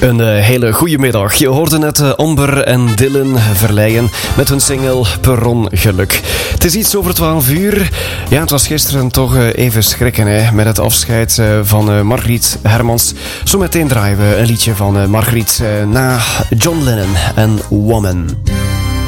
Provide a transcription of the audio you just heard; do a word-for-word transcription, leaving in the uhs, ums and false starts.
Een uh, hele goede middag. Je hoorde net uh, Amber en Dylan Verleijen met hun single Per Ongeluk. Het is iets over twaalf uur. Ja, het was gisteren toch uh, even schrikken hè, met het afscheid uh, van uh, Margriet Hermans. Zometeen draaien we een liedje van uh, Margriet uh, na John Lennon en Woman.